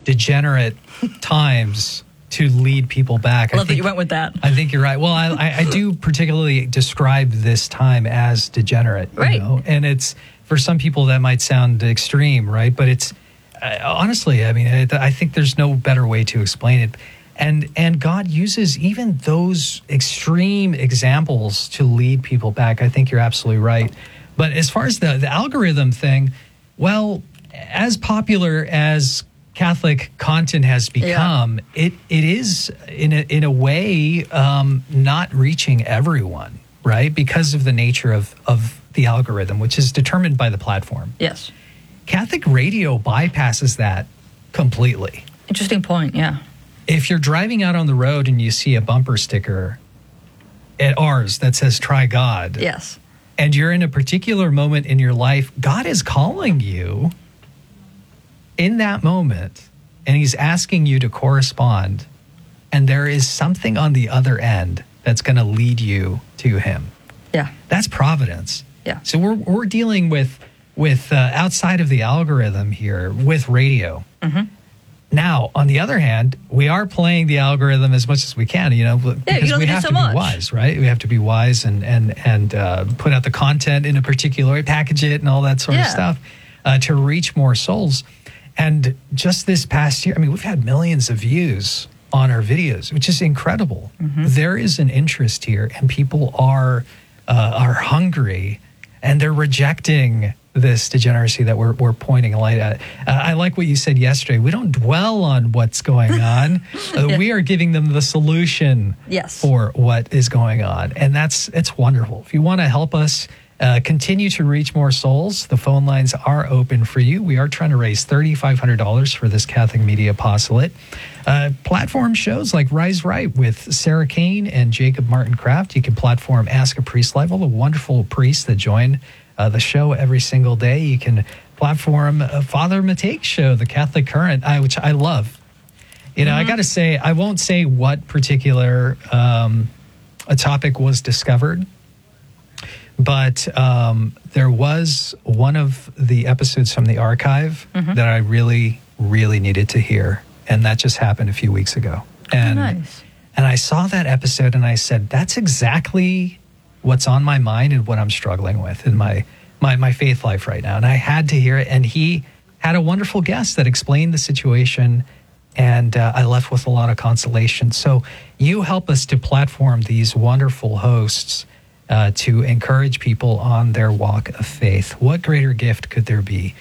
degenerate times to lead people back. I love that you went with that. I think you're right. Well, I do particularly describe this time as degenerate. Right. You know? And it's, for some people that might sound extreme, right? But it's, honestly, I mean, I think there's no better way to explain it. And God uses even those extreme examples to lead people back. I think you're absolutely right. But as far as the algorithm thing, well, as popular as Catholic content has become, it is in a way not reaching everyone, right? Because of the nature of the algorithm, which is determined by the platform. Yes. Catholic radio bypasses that completely. Interesting point, yeah. If you're driving out on the road and you see a bumper sticker at ours that says "Try God," yes, and you're in a particular moment in your life, God is calling you in that moment, and he's asking you to correspond, and there is something on the other end that's going to lead you to him. Yeah. That's providence. Yeah. So we're dealing with outside of the algorithm here with radio. Mm-hmm. Now, on the other hand, we are playing the algorithm as much as we can, you know, because we have to be wise, right? We have to be wise and put out the content in a particular way, package it and all that sort of stuff to reach more souls. And just this past year, I mean, we've had millions of views on our videos, which is incredible. Mm-hmm. There is an interest here, and people are hungry, and they're rejecting this degeneracy that we're pointing a light at. I like what you said yesterday. We don't dwell on what's going on. We are giving them the solution for what is going on. And it's wonderful. If you want to help us continue to reach more souls, the phone lines are open for you. We are trying to raise $3,500 for this Catholic Media Apostolate. Platform shows like Rise Right with Sarah Kane and Jacob Martin Kraft. You can platform Ask a Priest Live, all the wonderful priests that join the show every single day. You can platform Father Mateik's show, The Catholic Current, which I love. You know, I got to say, I won't say what particular a topic was discovered, but there was one of the episodes from the archive that I really, really needed to hear. And that just happened a few weeks ago. And, nice. And I saw that episode and I said, that's exactly what's on my mind and what I'm struggling with in my faith life right now. And I had to hear it. And he had a wonderful guest that explained the situation. And I left with a lot of consolation. So you help us to platform these wonderful hosts to encourage people on their walk of faith. What greater gift could there be?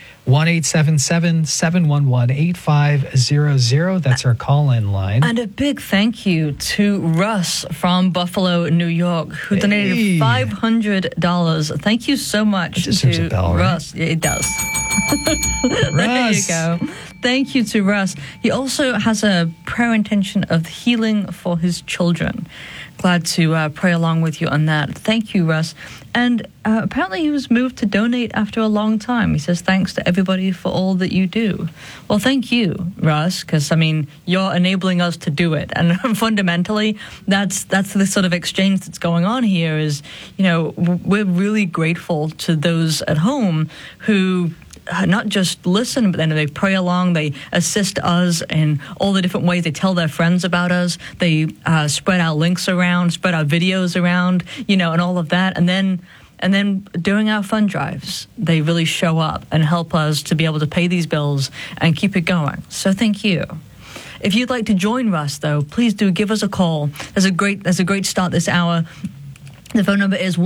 1-877-711-8500. That's our call-in line. And a big thank you to Russ from Buffalo, New York, who donated $500. Thank you so much to Russ. Right? It does. There you go. Thank you to Russ. He also has a prayer intention of healing for his children. Glad to pray along with you on that. Thank you, Russ. And apparently he was moved to donate after a long time. He says, thanks to everybody for all that you do. Well, thank you, Russ, because, I mean, you're enabling us to do it. And fundamentally, that's the sort of exchange that's going on here is, you know, we're really grateful to those at home who not just listen, but then they pray along, they assist us in all the different ways. They tell their friends about us. They spread our links around, spread our videos around, you know, and all of that. And then during our fund drives, they really show up and help us to be able to pay these bills and keep it going. So thank you. If you'd like to join Russ, though, please do give us a call. There's a great start this hour. The phone number is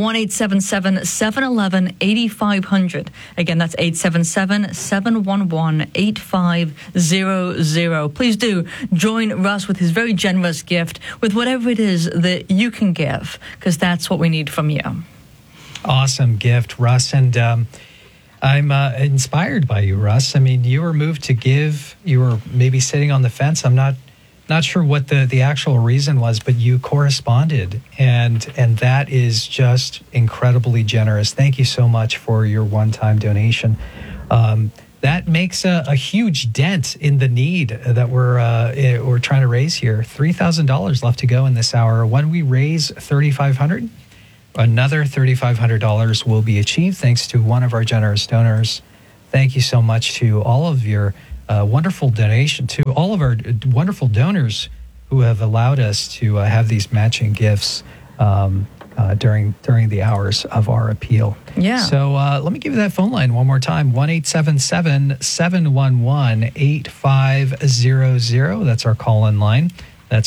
1-877-711-8500. Again, that's 877-711-8500. Please do join Russ with his very generous gift, with whatever it is that you can give, because that's what we need from you. Awesome gift, Russ. And I'm inspired by you, Russ. I mean, you were moved to give. You were maybe sitting on the fence. I'm not sure what the actual reason was, but you corresponded, and that is just incredibly generous. Thank you so much for your one-time donation. That makes a huge dent in the need that we're trying to raise here. $3,000 left to go in this hour. When we raise $3,500, another $3,500 will be achieved thanks to one of our generous donors. Thank you so much to all of your wonderful donation, to all of our wonderful donors who have allowed us to have these matching gifts during the hours of our appeal. Yeah. So let me give you that phone line one more time, 1-877-711-8500. That's our call-in line. That's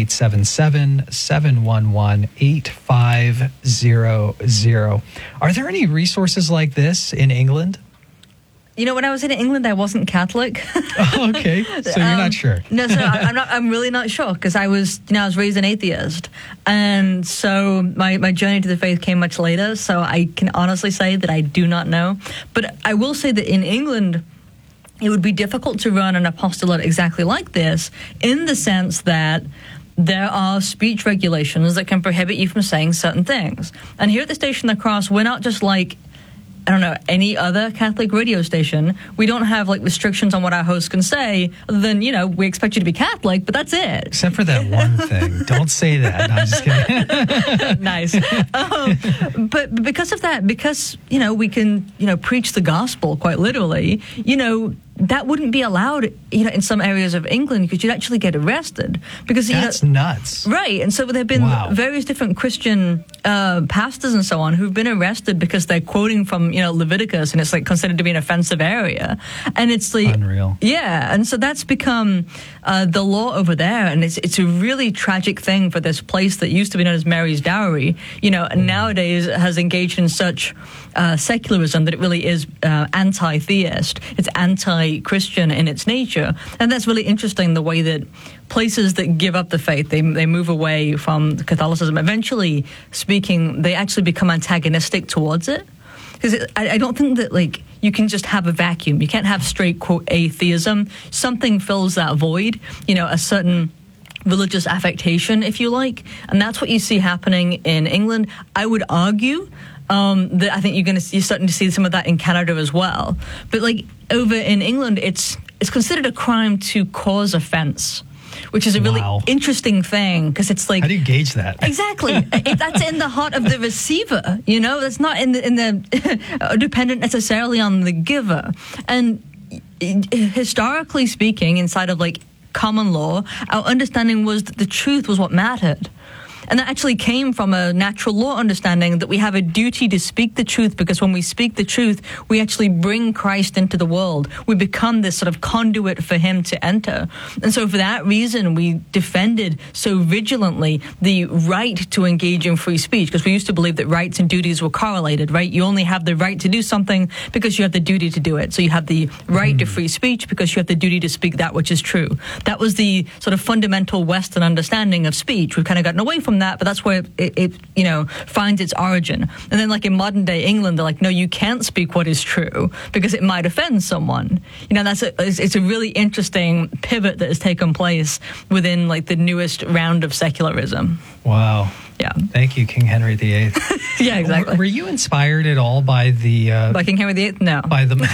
1-877-711-8500. Are there any resources like this in England? You know, when I was in England, I wasn't Catholic. Oh, okay, so you're not sure. No, so I'm really not sure, because I was raised an atheist, and so my journey to the faith came much later. So I can honestly say that I do not know. But I will say that in England, it would be difficult to run an apostolate exactly like this, in the sense that there are speech regulations that can prohibit you from saying certain things. And here at the Station of the Cross, we're not just like, I don't know, any other Catholic radio station. We don't have like restrictions on what our hosts can say, other than, we expect you to be Catholic, but that's it. Except for that one thing. Don't say that. No, I'm just kidding. Nice. But because of that, because, we can, preach the gospel quite literally, that wouldn't be allowed, in some areas of England, because you'd actually get arrested. Because that's nuts, right? And so there have been various different Christian pastors and so on who've been arrested because they're quoting from Leviticus, and it's like considered to be an offensive area, and it's like unreal. Yeah, and so that's become the law over there, and it's a really tragic thing for this place that used to be known as Mary's Dowry. And nowadays has engaged in such secularism that it really is anti-theist. It's anti-Christian in its nature, and that's really interesting. The way that places that give up the faith, they move away from Catholicism. Eventually speaking, they actually become antagonistic towards it, because I don't think that you can just have a vacuum. You can't have straight quote atheism. Something fills that void. A certain religious affectation, if you like, and that's what you see happening in England. I would argue that I think you're starting to see some of that in Canada as well. But over in England, it's considered a crime to cause offense, which is a really interesting thing, because it's like, how do you gauge that? Exactly. That's in the heart of the receiver. That's not in the dependent necessarily on the giver. And historically speaking, inside of common law, our understanding was that the truth was what mattered. And that actually came from a natural law understanding that we have a duty to speak the truth, because when we speak the truth, we actually bring Christ into the world. We become this sort of conduit for him to enter. And so for that reason, we defended so vigilantly the right to engage in free speech, because we used to believe that rights and duties were correlated, right? You only have the right to do something because you have the duty to do it. So you have the right to free speech because you have the duty to speak that which is true. That was the sort of fundamental Western understanding of speech. We've kind of gotten away from that, but that's where it finds its origin. And then in modern day England, they're like, no, you can't speak what is true because it might offend someone. It's a really interesting pivot that has taken place within the newest round of secularism. Wow. Yeah. Thank you, King Henry VIII. Yeah, exactly. Were you inspired at all by the... by King Henry VIII? No. By the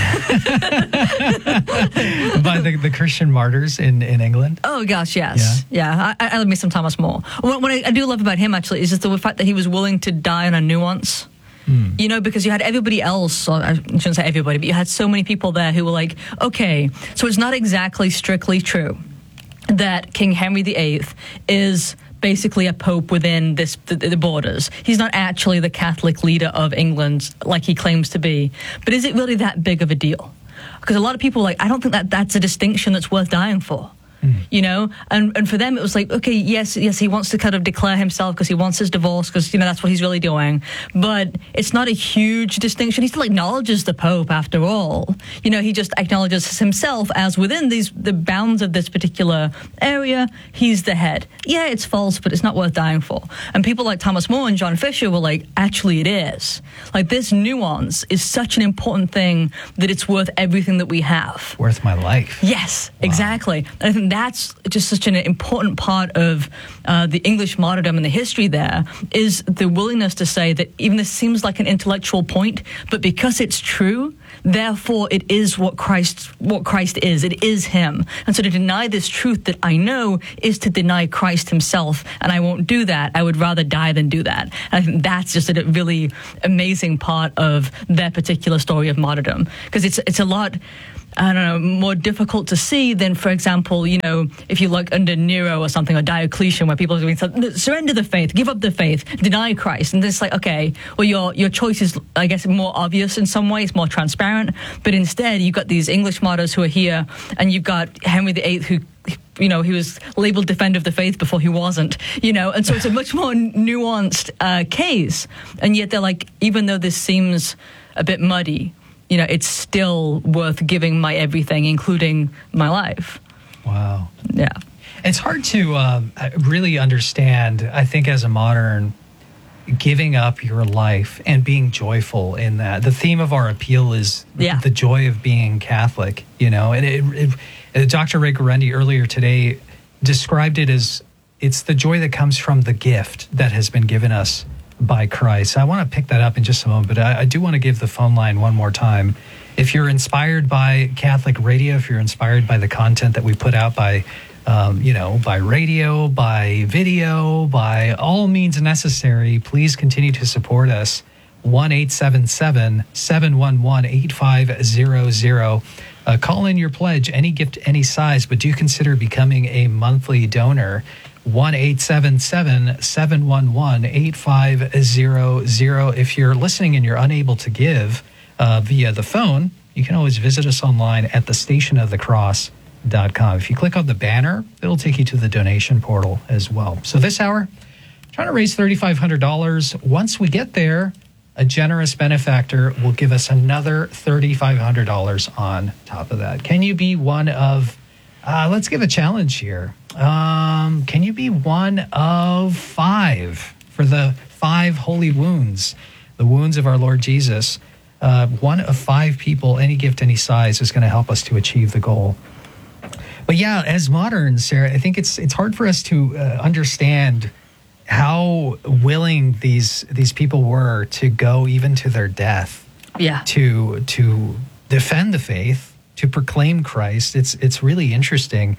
by the Christian martyrs in England? Oh, gosh, yes. Yeah. I love me some Thomas More. What I do love about him, actually, is just the fact that he was willing to die on a nuance. Because you had everybody else, or I shouldn't say everybody, but you had so many people there who were like, okay, so it's not exactly strictly true that King Henry VIII is basically a pope within the borders. He's not actually the Catholic leader of England like he claims to be. But is it really that big of a deal? Because a lot of people I don't think that's a distinction that's worth dying for. And for them it was like, okay, yes, he wants to kind of declare himself because he wants his divorce, because that's what he's really doing, but it's not a huge distinction. He still acknowledges the Pope after all. He just acknowledges himself as within the bounds of this particular area, he's the head. Yeah, it's false, but it's not worth dying for. And people like Thomas More and John Fisher were like, actually it is. This nuance is such an important thing that it's worth everything that we have. Worth my life. Yes, wow. Exactly. And I think that's just such an important part of the English martyrdom and the history there, is the willingness to say that even this seems like an intellectual point, but because it's true, therefore it is what Christ is. It is him. And so to deny this truth that I know is to deny Christ himself, and I won't do that. I would rather die than do that. And I think that's just a really amazing part of their particular story of martyrdom, because it's a lot... I don't know, more difficult to see than, for example, you know, if you look under Nero or something, or Diocletian, where people are doing something, surrender the faith, give up the faith, deny Christ. And it's like, okay, well, your choice is, I guess, more obvious in some ways, more transparent. But instead, you've got these English martyrs who are here, and you've got Henry VIII, who, you know, he was labeled defender of the faith before he wasn't, you know, and so it's a much more nuanced case. And yet they're like, even though this seems a bit muddy, you know, it's still worth giving my everything, including my life. Wow. Yeah. It's hard to really understand, I think, as a modern, giving up your life and being joyful in that. The theme of our appeal is the joy of being Catholic, you know. And Dr. Ray Guarendi earlier today described it as it's the joy that comes from the gift that has been given us by Christ. I want to pick that up in just a moment, but I do want to give the phone line one more time. If you're inspired by Catholic radio, if you're inspired by the content that we put out by, you know, by radio, by video, by all means necessary, please continue to support us. 1-877-711-8500. Call in your pledge, any gift, any size, but do consider becoming a monthly donor. 1-877-711-8500. If you're listening and you're unable to give via the phone, you can always visit us online at thestationofthecross.com. If you click on the banner, it'll take you to the donation portal as well. So this hour, trying to raise $3,500. Once we get there, a generous benefactor will give us another $3,500 on top of that. Can you be one of, let's give a challenge here. Can you be one of 5 for the 5 holy wounds, the wounds of our Lord Jesus? One of 5 people, any gift, any size, is going to help us to achieve the goal. But yeah, as moderns, Sarah, I think it's hard for us to understand how willing these people were to go even to their death. Yeah. To defend the faith, to proclaim Christ. It's really interesting.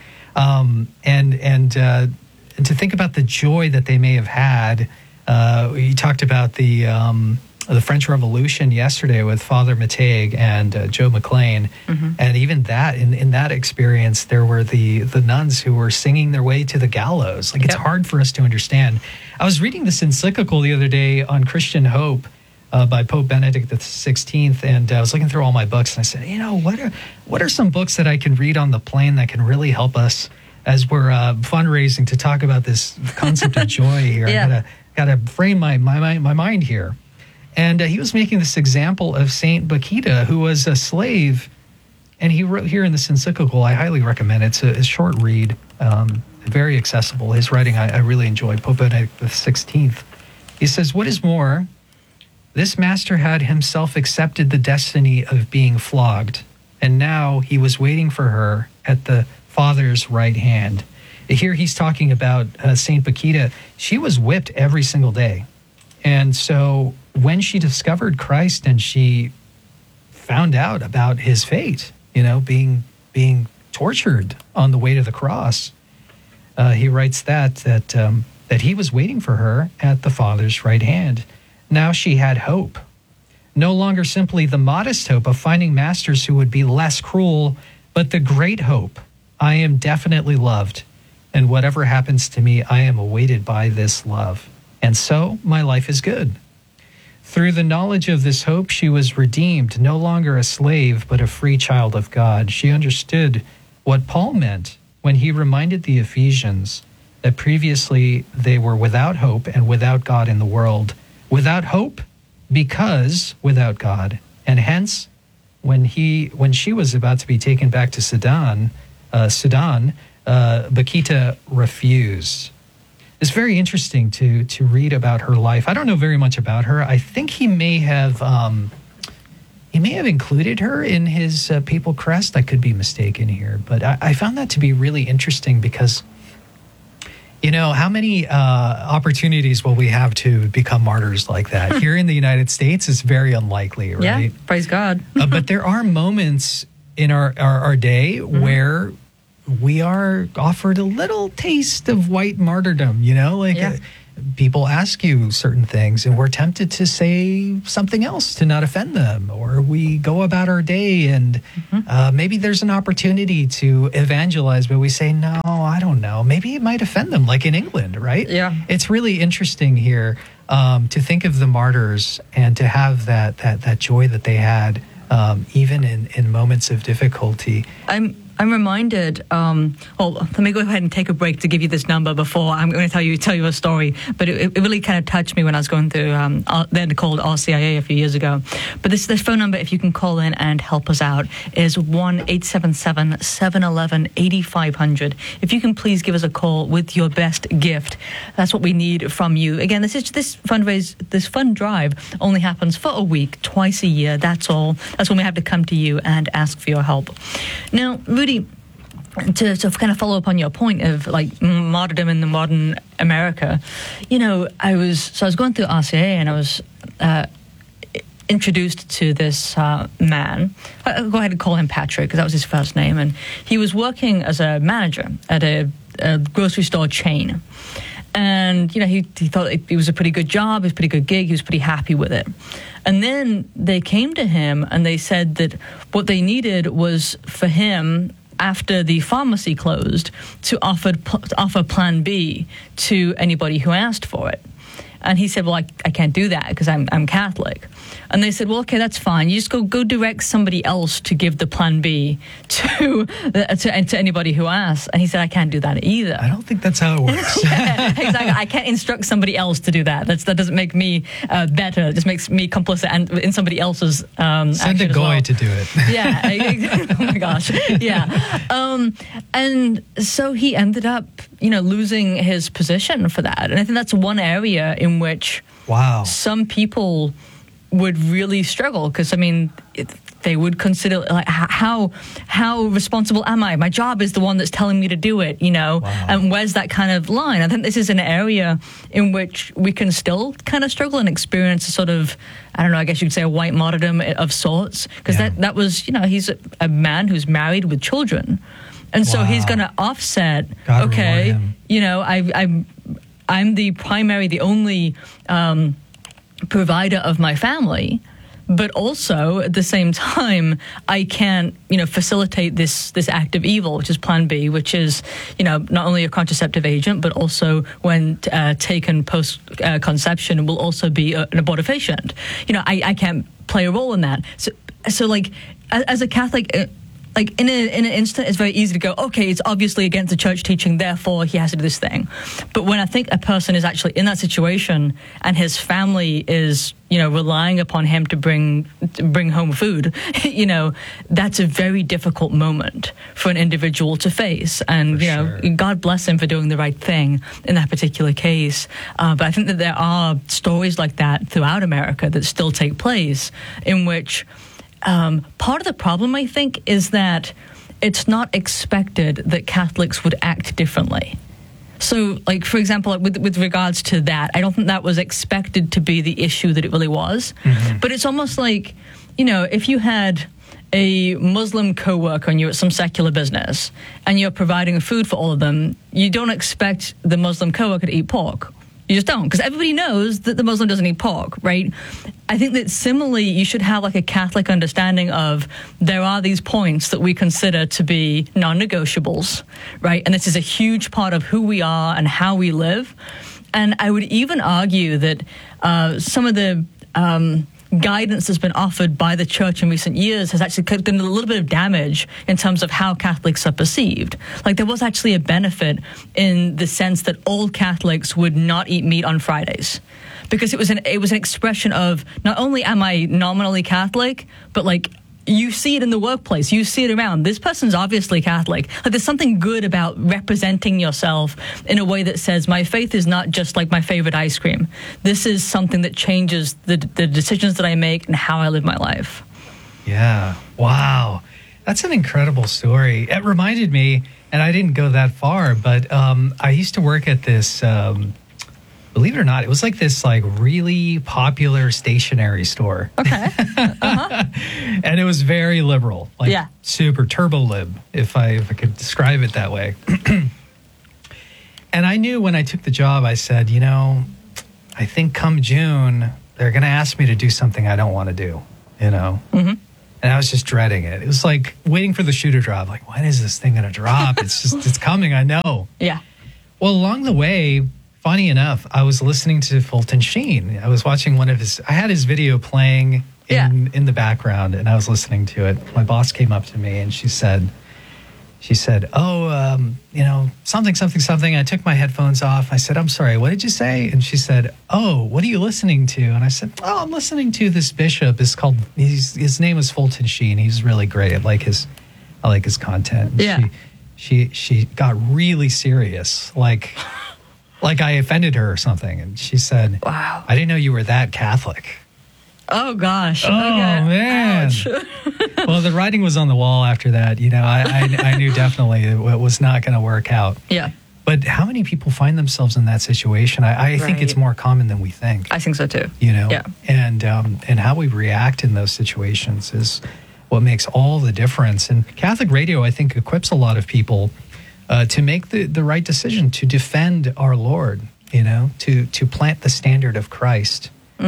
And to think about the joy that they may have had. You talked about the French Revolution yesterday with Father Mateigue and Joe McLean. Mm-hmm. And even that, in that experience, there were the nuns who were singing their way to the gallows. Like, it's hard for us to understand. I was reading this encyclical the other day on Christian hope by Pope Benedict XVI, and I was looking through all my books, and I said, you know, what are some books that I can read on the plane that can really help us as we're fundraising to talk about this concept of joy here? I gotta frame my mind here. And he was making this example of Saint Bakita, who was a slave, and he wrote here in this encyclical. I highly recommend it. It's a short read, very accessible. His writing I really enjoy. Pope Benedict XVI. He says, "What is more, this master had himself accepted the destiny of being flogged, and now he was waiting for her at the Father's right hand." Here he's talking about Saint Bakita. She was whipped every single day. And so when she discovered Christ and she found out about his fate, you know, being tortured on the way to the cross, he writes that he was waiting for her at the Father's right hand. Now she had hope, no longer simply the modest hope of finding masters who would be less cruel, but the great hope: I am definitely loved, and whatever happens to me, I am awaited by this love. And so my life is good. Through the knowledge of this hope, she was redeemed, no longer a slave, but a free child of God. She understood what Paul meant when he reminded the Ephesians that previously they were without hope and without God in the world. Without hope because without God. And hence, when she was about to be taken back to Sudan, Bakita refused. It's very interesting to read about her life. I don't know very much about her. I think he may have included her in his papal crest. I could be mistaken here, but I found that to be really interesting because, you know, how many opportunities will we have to become martyrs like that? Here in the United States, it's very unlikely, right? Yeah, praise God. But there are moments in our day where we are offered a little taste of white martyrdom, you know, like people ask you certain things and we're tempted to say something else to not offend them, or we go about our day and maybe there's an opportunity to evangelize, but we say, no, I don't know. Maybe it might offend them, like in England, right? Yeah. It's really interesting here to think of the martyrs and to have that joy that they had even in moments of difficulty. I'm reminded, let me go ahead and take a break to give you this number before I'm going to tell you a story. But it really kind of touched me when I was going through, they're called RCIA a few years ago. But this phone number, if you can call in and help us out, is 1-877-711-8500. If you can please give us a call with your best gift, that's what we need from you. Again, this fund drive only happens for a week, twice a year. That's all. That's when we have to come to you and ask for your help. Now, Rudy, to kind of follow up on your point of like martyrdom in the modern America, I was going through RCA and I was introduced to this man. I'll go ahead and call him Patrick because that was his first name, and he was working as a manager at a grocery store chain. And, he thought it was a pretty good job, it was a pretty good gig, he was pretty happy with it. And then they came to him and they said that what they needed was for him, after the pharmacy closed, to offer Plan B to anybody who asked for it. And he said, well, I can't do that because I'm Catholic. And they said, well, okay, that's fine. You just go direct somebody else to give the Plan B to anybody who asks. And he said, I can't do that either. I don't think that's how it works. Yeah, exactly. I can't instruct somebody else to do that. That doesn't make me better. It just makes me complicit in somebody else's Send a guy to do it. Yeah. Oh my gosh. Yeah. And so he ended up, losing his position for that. And I think that's one area in which some people would really struggle because, they would consider like how responsible am I? My job is the one that's telling me to do it, and where's that kind of line? I think this is an area in which we can still kind of struggle and experience a sort of, I don't know, I guess you'd say a white martyrdom of sorts, because that was, he's a man who's married with children. And so he's going to offset, I'm the primary, the only provider of my family, but also at the same time, I can't, facilitate this act of evil, which is Plan B, which is, not only a contraceptive agent, but also when taken post-conception will also be an abortifacient. I can't play a role in that. So like, as a Catholic, like in an instant, it's very easy to go, okay, it's obviously against the church teaching, therefore he has to do this thing. But when I think a person is actually in that situation and his family is, relying upon him to bring home food, that's a very difficult moment for an individual to face. And, God bless him for doing the right thing in that particular case. But I think that there are stories like that throughout America that still take place in which part of the problem, I think, is that it's not expected that Catholics would act differently. So, like, for example, with regards to that, I don't think that was expected to be the issue that it really was. Mm-hmm. But it's almost like, if you had a Muslim co-worker and you're at some secular business and you're providing food for all of them, you don't expect the Muslim co-worker to eat pork. You just don't, because everybody knows that the Muslim doesn't eat pork, right? I think that similarly, you should have like a Catholic understanding of there are these points that we consider to be non-negotiables, right? And this is a huge part of who we are and how we live. And I would even argue that some of the guidance that's been offered by the church in recent years has actually done a little bit of damage in terms of how Catholics are perceived. Like, there was actually a benefit in the sense that all Catholics would not eat meat on Fridays, because it was an expression of not only am I nominally Catholic, but like, you see it in the workplace, you see it around. This person's obviously Catholic. Like, there's something good about representing yourself in a way that says, my faith is not just like my favorite ice cream. This is something that changes the decisions that I make and how I live my life. Yeah. Wow. That's an incredible story. It reminded me, and I didn't go that far, but I used to work at this, believe it or not, it was like this really popular stationery store. Okay. Uh-huh. And it was very liberal, super turbo lib, if I could describe it that way. And I knew when I took the job, I said, I think come June, they're going to ask me to do something I don't want to do, And I was just dreading it. It was like waiting for the shoe to drop. Like, when is this thing going to drop? It's coming, I know. Yeah. Well, along the way, funny enough, I was listening to Fulton Sheen. I was watching I had his video playing in the background, and I was listening to it. My boss came up to me and she said, oh, something. I took my headphones off. I said, I'm sorry, what did you say? And she said, oh, what are you listening to? And I said, oh, I'm listening to this bishop. His name is Fulton Sheen. He's really great. I like his content. Yeah. She got really serious, like I offended her or something. And she said, wow, I didn't know you were that Catholic. Oh, gosh. Oh, okay. Man. Well, the writing was on the wall after that. I knew definitely it was not going to work out. Yeah. But how many people find themselves in that situation? I think it's more common than we think. I think so, too. Yeah. And how we react in those situations is what makes all the difference. And Catholic radio, I think, equips a lot of people to make the right decision, to defend our Lord, to plant the standard of Christ.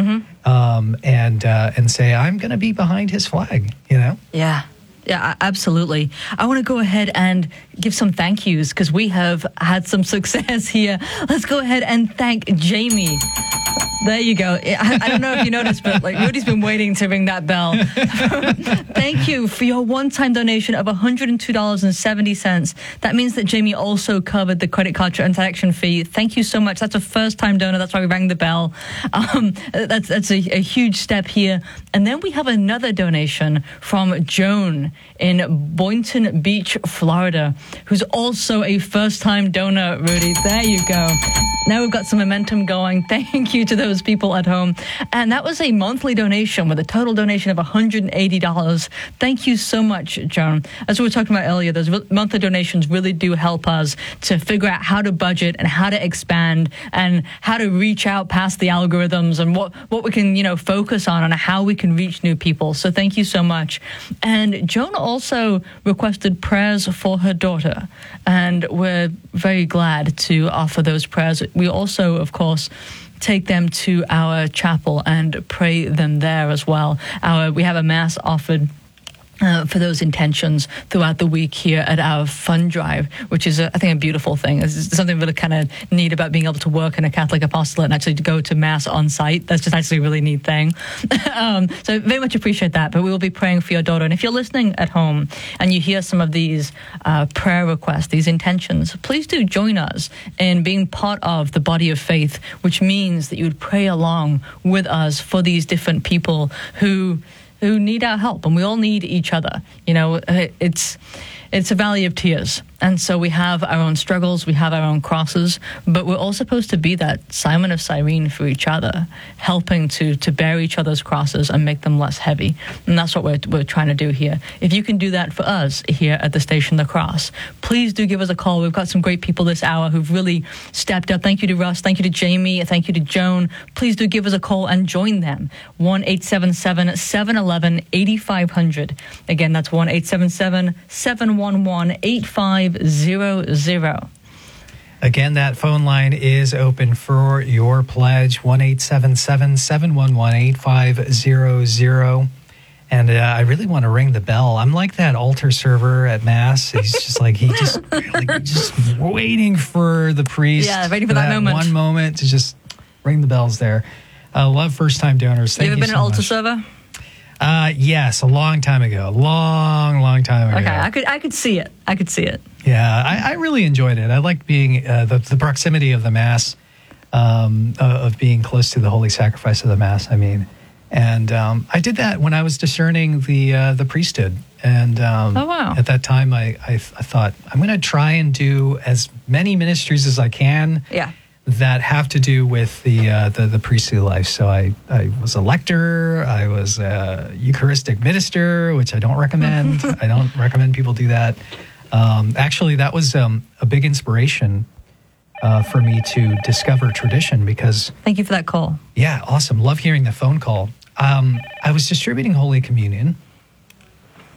And say, I'm going to be behind his flag, Yeah, absolutely. I want to go ahead and give some thank yous because we have had some success here. Let's go ahead and thank Jamie. There you go. I don't know if you noticed, but Rudy's been waiting to ring that bell. Thank you for your one-time donation of $102.70. That means that Jamie also covered the credit card transaction fee. Thank you so much. That's a first-time donor. That's why we rang the bell. That's a huge step here. And then we have another donation from Joan in Boynton Beach, Florida, who's also a first-time donor, Rudy. There you go. Now we've got some momentum going. Thank you to those people at home. And that was a monthly donation with a total donation of $180. Thank you so much, Joan. As we were talking about earlier, those monthly donations really do help us to figure out how to budget and how to expand and how to reach out past the algorithms and what we can, focus on and how we can reach new people. So thank you so much. And Joan also requested prayers for her daughter. And we're very glad to offer those prayers. We also, of course, take them to our chapel and pray them there as well. We have a mass offered for those intentions throughout the week here at our fund drive, which is, I think, a beautiful thing. It's something really kind of neat about being able to work in a Catholic apostolate and actually to go to Mass on site. That's just actually a really neat thing. So very much appreciate that. But we will be praying for your daughter. And if you're listening at home and you hear some of these prayer requests, these intentions, please do join us in being part of the body of faith, which means that you would pray along with us for these different people who need our help, and we all need each other. It's a valley of tears. And so we have our own struggles, we have our own crosses, but we're all supposed to be that Simon of Cyrene for each other, helping to bear each other's crosses and make them less heavy. And that's what we're trying to do here. If you can do that for us here at the Station The Cross, please do give us a call. We've got some great people this hour who've really stepped up. Thank you to Russ, thank you to Jamie, thank you to Joan. Please do give us a call and join them. 1-877-711-8500. Again, that's 1-877-711-8500. Again, that phone line is open for your pledge, 1-877-711-8500. And I really want to ring the bell. I'm like that altar server at Mass. He's just like, just waiting for the priest. Yeah, waiting for that moment. One moment to just ring the bells there. I love first-time donors. Thank you so much. You ever been an altar server? Yes, a long time ago. Long time ago. Okay, I could see it. Yeah, I really enjoyed it. I liked being the proximity of the Mass, of being close to the Holy Sacrifice of the Mass, And I did that when I was discerning the priesthood. And oh, wow. At that time, I thought, I'm going to try and do as many ministries as I can. Yeah. That have to do with the priestly life. So I was a lector, I was a Eucharistic minister, which I don't recommend. I don't recommend people do that. Actually, that was a big inspiration for me to discover tradition because... Thank you for that call. Yeah, awesome. Love hearing the phone call. I was distributing Holy Communion,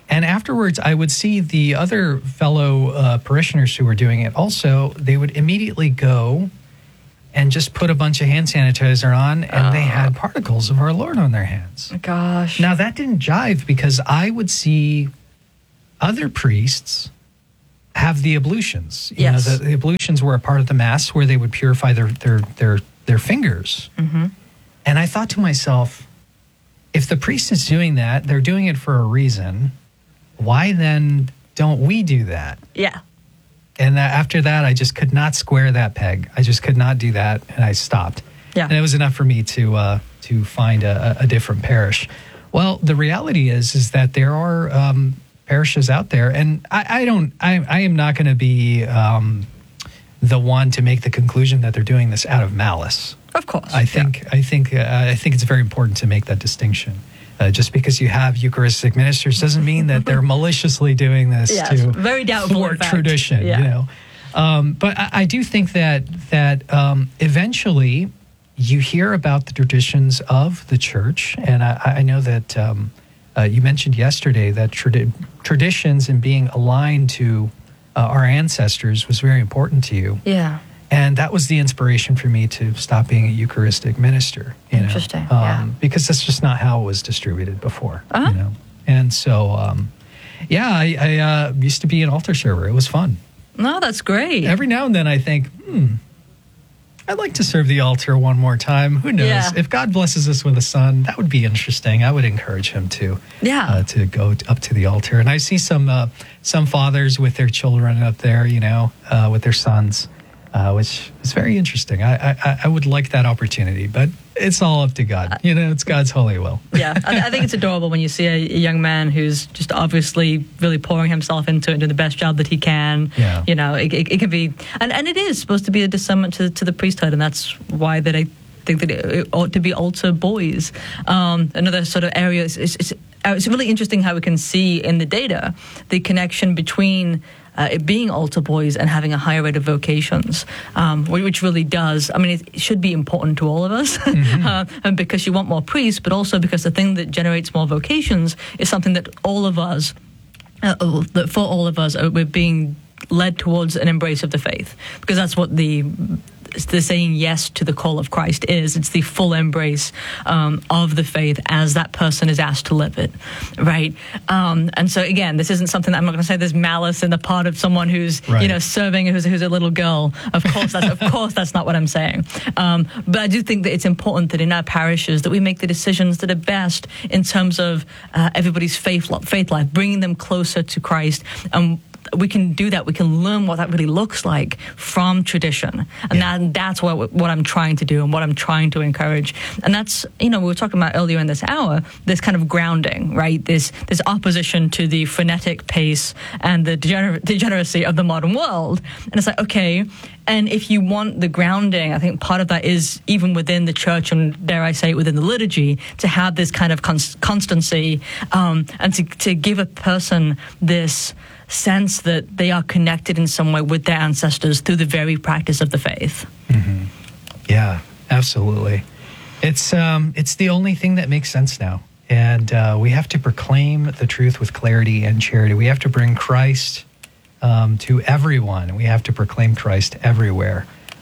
And afterwards, I would see the other fellow parishioners who were doing it also. They would immediately go and just put a bunch of hand sanitizer on, and they had particles of our Lord on their hands. Gosh. Now, that didn't jive because I would see other priests have the ablutions. You know, the ablutions were a part of the Mass where they would purify their fingers. Mm-hmm. And I thought to myself, if the priest is doing that, they're doing it for a reason. Why then don't we do that? Yeah. And after that, I just could not square that peg. I just could not do that, and I stopped. Yeah. And it was enough for me to find a different parish. Well, the reality is that there are parishes out there, and I am not going to be the one to make the conclusion that they're doing this out of malice. Of course. I think it's very important to make that distinction. Just because you have Eucharistic ministers doesn't mean that they're maliciously doing this to very doubtful, thwart tradition. You know, but I do think that eventually you hear about the traditions of the church, and I know that you mentioned yesterday that traditions and being aligned to our ancestors was very important to you. Yeah. And that was the inspiration for me to stop being a Eucharistic minister. Interesting. Because that's just not how it was distributed before. You know? And so, I used to be an altar server. It was fun. No, that's great. Every now and then I think, I'd like to serve the altar one more time. Who knows? Yeah. If God blesses us with a son, that would be interesting. I would encourage him to go up to the altar. And I see some fathers with their children up there, with their sons. Which is very interesting. I would like that opportunity, but it's all up to God. It's God's holy will. Yeah, I think it's adorable when you see a young man who's just obviously really pouring himself into it and doing the best job that he can. Yeah. It can be, and it is supposed to be a discernment to the priesthood, and that's why that I think that it ought to be altar boys. Another sort of area is it's really interesting how we can see in the data the connection between it being altar boys and having a higher rate of vocations, which really does. I mean, it should be important to all of us, and because you want more priests, but also because the thing that generates more vocations is something that all of us, we're being led towards an embrace of the faith, because that's what the saying yes to the call of Christ is. It's the full embrace of the faith as that person is asked to live it, right? And so again, this isn't something that I'm not going to say there's malice in the part of someone who's serving, who's a little girl. Of course, that's not what I'm saying. But I do think that it's important that in our parishes that we make the decisions that are best in terms of everybody's faith life, bringing them closer to Christ. We can do that. We can learn what that really looks like from tradition. And that's what I'm trying to do and what I'm trying to encourage. And that's, we were talking about earlier in this hour, this kind of grounding, right? This opposition to the frenetic pace and the degeneracy of the modern world. And it's like, okay, and if you want the grounding, I think part of that is even within the church and, dare I say, within the liturgy, to have this kind of constancy and to give a person this sense that they are connected in some way with their ancestors through the very practice of the faith. Mm-hmm. Yeah, absolutely. It's the only thing that makes sense now. And we have to proclaim the truth with clarity and charity. We have to bring Christ to everyone. We have to proclaim Christ everywhere.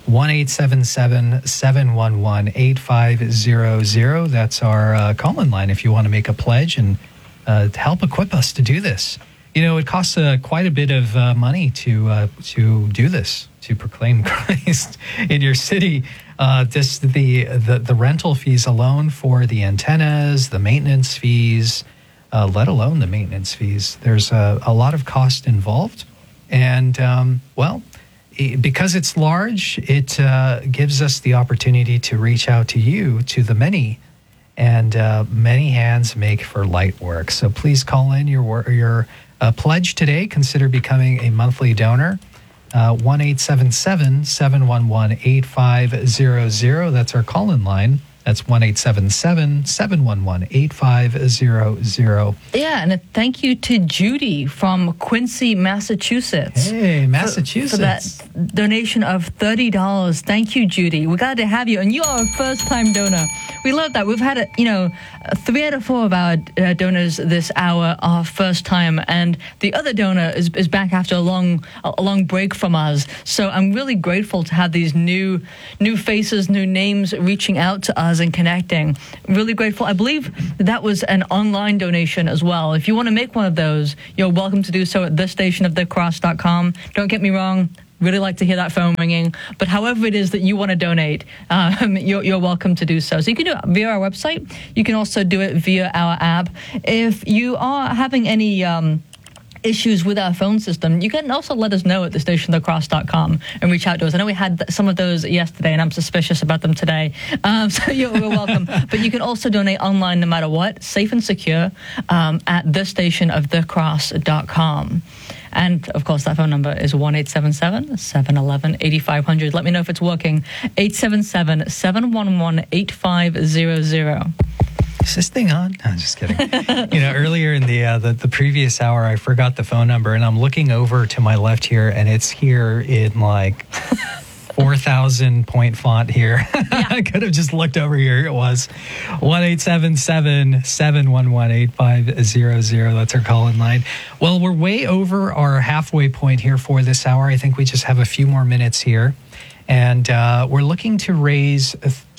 1-877-711-8500. That's our call-in line if you want to make a pledge and help equip us to do this. It costs quite a bit of money to do this, to proclaim Christ in your city. Just the rental fees alone for the antennas, the maintenance fees, let alone the maintenance fees. There's a lot of cost involved. And, because it's large, it gives us the opportunity to reach out to you, to the many. And many hands make for light work. So please call in your pledge today. Consider becoming a monthly donor. 1-877-711-8500. That's our call-in line. That's 1-877-711-8500. Yeah, and a thank you to Judy from Quincy, Massachusetts. Hey, Massachusetts. For that donation of $30. Thank you, Judy. We're glad to have you. And you are a first-time donor. We love that. We've had, 3 out of 4 of our donors this hour are first time, and the other donor is back after a long break from us. So I'm really grateful to have these new faces, new names reaching out to us and connecting. Really grateful. I believe that was an online donation as well. If you want to make one of those, you're welcome to do so at thestationofthecross.com. Don't get me wrong. Really like to hear that phone ringing, but however it is that you want to donate, you're welcome to do so. So you can do it via our website. You can also do it via our app. If you are having any issues with our phone system, you can also let us know at thestationofthecross.com and reach out to us. I know we had some of those yesterday, and I'm suspicious about them today. So you're welcome. But you can also donate online no matter what, safe and secure, at thestationofthecross.com. And, of course, that phone number is 1-877-711-8500. Let me know if it's working. 877-711-8500. Is this thing on? No, I'm just kidding. Earlier in the previous hour, I forgot the phone number, and I'm looking over to my left here, and it's here in, 4,000 point font here. Yeah. I could have just looked over here. It was 1-877-711-8500. That's our call-in line. Well, we're way over our halfway point here for this hour. I think we just have a few more minutes here. And we're looking to raise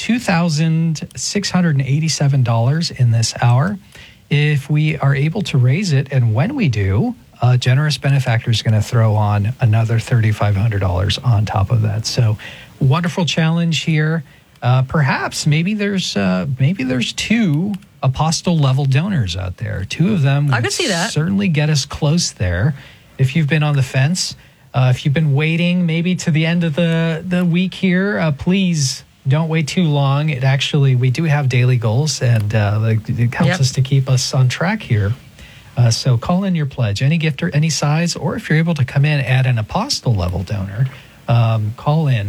$2,687 in this hour. If we are able to raise it, and when we do, a generous benefactor is going to throw on another $3,500 on top of that. So, wonderful challenge here. Perhaps maybe there's 2 apostle level donors out there. 2 of them I could see that. Certainly get us close there. If you've been on the fence, if you've been waiting maybe to the end of the week here, please don't wait too long. We do have daily goals, and it helps us to keep us on track here. So call in your pledge, any gift or any size, or if you're able to come in at an apostle level donor, call in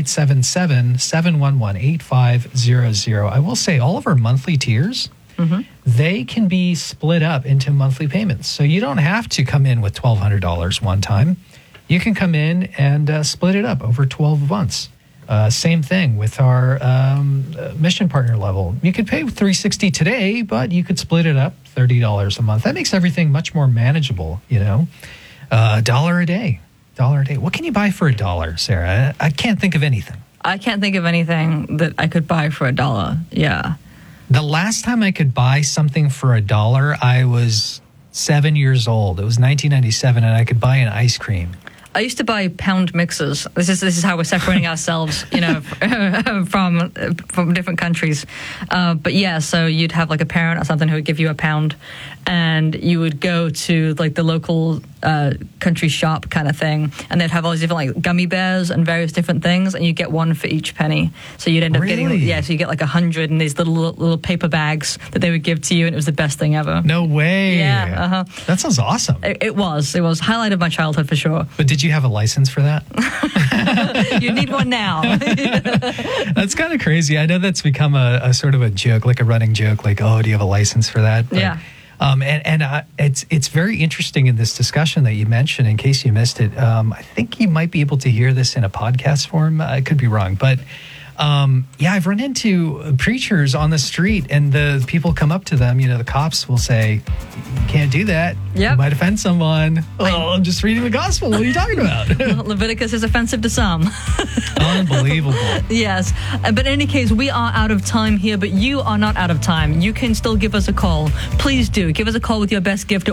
1-877-711-8500. I will say all of our monthly tiers, they can be split up into monthly payments. So you don't have to come in with $1,200 one time. You can come in and split it up over 12 months. Same thing with our mission partner level. You could pay $360 today, but you could split it up $30 a month. That makes everything much more manageable, $1 a day. What can you buy for $1, Sarah? I can't think of anything. I can't think of anything that I could buy for $1. Yeah. The last time I could buy something for $1, I was 7 years old. It was 1997, and I could buy an ice cream. I used to buy pound mixers. This is how we're separating ourselves, from different countries. But yeah, so you'd have like a parent or something who would give you a pound, and you would go to like the local country shop kind of thing, and they'd have all these different like gummy bears and various different things, and you get one for each penny. So you'd end up getting so you get like 100 in these little paper bags that they would give to you, and it was the best thing ever. No way. Yeah. That sounds awesome. It was highlight of my childhood for sure. But did you have a license for that? You need one now. That's kind of crazy. I know that's become a sort of a joke, like a running joke, like, oh, do you have a license for that? But, yeah. It's very interesting in this discussion that you mentioned, in case you missed it. I think you might be able to hear this in a podcast form. I could be wrong, but I've run into preachers on the street, and the people come up to them. The cops will say, "You can't do that. Yep. You might offend someone." Oh, I'm just reading the gospel. What are you talking about? Leviticus is offensive to some. Unbelievable. Yes. But in any case, we are out of time here, but you are not out of time. You can still give us a call. Please do. Give us a call with your best gift at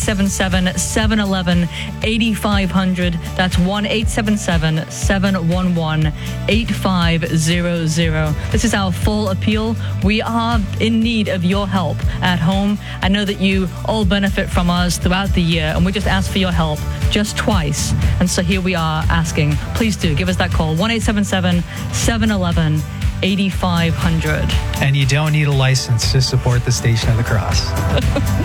1-877-711-8500. That's 1-877-711-8500. This is our full appeal. We are in need of your help at home. I know that you all benefit from us throughout the year, and we just asked for your help just twice. And so here we are asking, please do give us that call, 1-877-711-8500. And you don't need a license to support the Station of the Cross.